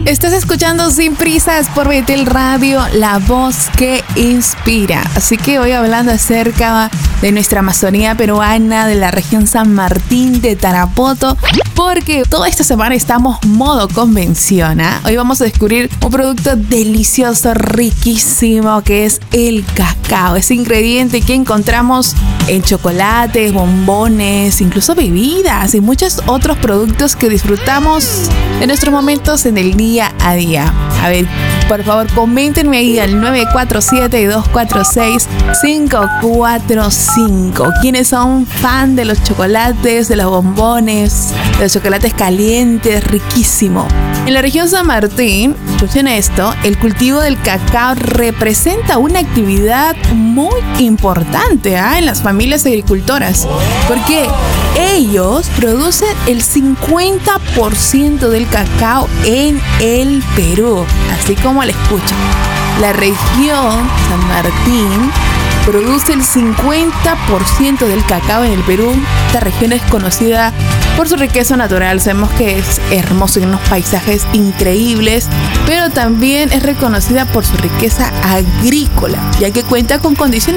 Estás escuchando Sin Prisas por Betel Radio, la voz que inspira. Así que hoy hablando acerca de nuestra Amazonía peruana, de la región San Martín de Tarapoto, porque toda esta semana estamos modo convención, ¿eh? Hoy vamos a descubrir un producto delicioso, riquísimo, que es el cacao. Ese ingrediente que encontramos en chocolates, bombones, incluso bebidas y muchos otros productos que disfrutamos en nuestros momentos en el día a día. A ver, por favor, coméntenme ahí al 947-246-545. ¿Quiénes son fan de los chocolates, de los bombones, de los chocolates calientes? Riquísimo. En la región San Martín, escuchen esto, el cultivo del cacao representa una actividad muy importante en las familias agricultoras, porque ellos producen el 50% del cacao en el Perú, así como lo escuchan. La región San Martín produce el 50% del cacao en el Perú. Esta región es conocida por su riqueza natural. Sabemos que es hermoso, en unos paisajes increíbles, pero también es reconocida por su riqueza agrícola, ya que cuenta con condiciones